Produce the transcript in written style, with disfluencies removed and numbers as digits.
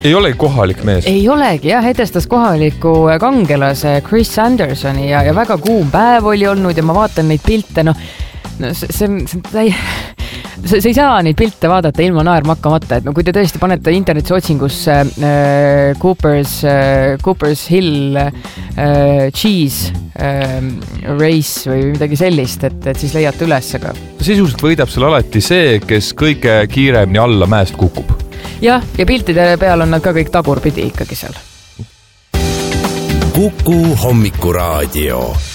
Ei olegi kohalik mees. Ei olegi, jah, edestas kohaliku kangelase Chris Andersoni ja väga kuum päev oli olnud ja ma vaatan neid pilte, sa ei saa neid pilte vaadata ilma naerma hakkamata, et kui te tõesti panete internetis otsingusse Cooper's Hill Cheese Race või midagi sellist, et siis leiate üles, aga sisuliselt võidab seal alati see, kes kõige kiiremini alla mäest kukub. Jah, ja piltide peal on nad ka kõik tagurpidi ikkagi seal. Kuku Hommikuraadio.